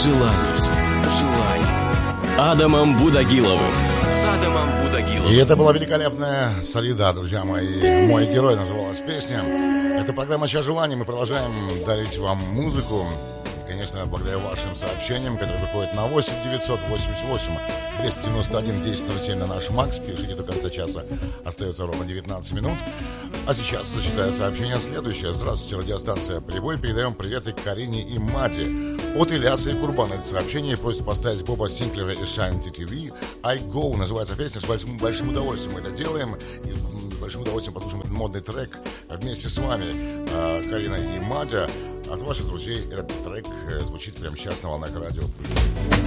С Адамом Будагиловым. И это была великолепная «Солида», друзья мои. «Мой герой» называлась песня. Это программа «Час желаний». Мы продолжаем дарить вам музыку. И, конечно, благодаря вашим сообщениям, которые приходят на 8 988 291 1007 на наш МАКС. Пишите до конца часа. Остается ровно 19 минут. А сейчас зачитаю сообщение следующее. Здравствуйте, радиостанция «Прибой». Передаем приветы Карине и Маде. От Ильяса и Курбана это сообщение. Просит поставить Боба Синклера и Shanty TV. I Go называется песня. С большим удовольствием мы это делаем. И с большим удовольствием послушаем этот модный трек вместе с вами, Карина и Мадя. От ваших друзей этот трек звучит прямо сейчас на волнах радио.